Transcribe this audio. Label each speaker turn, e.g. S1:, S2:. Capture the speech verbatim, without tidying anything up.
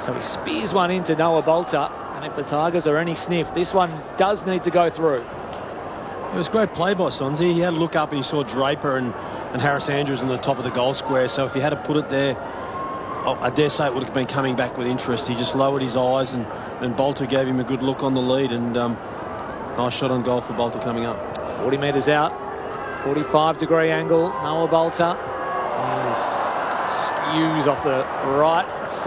S1: So he spears one into Noah Bolter, and if the Tigers are any sniff, this one does need to go through.
S2: It was great play by Sonsie. He had a look up and he saw Draper and, and Harris Andrews in the top of the goal square. So if he had to put it there, oh, I dare say it would have been coming back with interest. He just lowered his eyes, and, and Bolter gave him a good look on the lead. And um, nice shot on goal for Bolter coming up.
S1: forty metres out, forty-five degree angle. Noah Bolter is skews off the right